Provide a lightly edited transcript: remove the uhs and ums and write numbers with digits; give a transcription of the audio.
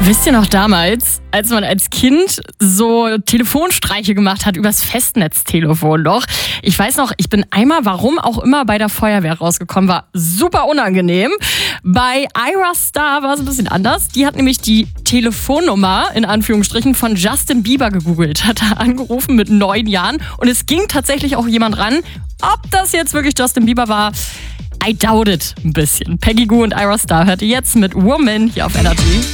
Wisst ihr noch damals, als man als Kind so Telefonstreiche gemacht hat übers Festnetztelefon noch? Ich weiß noch, ich bin einmal, warum auch immer, bei der Feuerwehr rausgekommen, war super unangenehm. Bei Ira Star war es ein bisschen anders. Die hat nämlich die Telefonnummer, in Anführungsstrichen, von Justin Bieber gegoogelt, hat da angerufen mit 9 Jahren und es ging tatsächlich auch jemand ran. Ob das jetzt wirklich Justin Bieber war, I doubt it ein bisschen. Peggy Gou und Ira Star hört ihr jetzt mit Woman hier auf NRJ.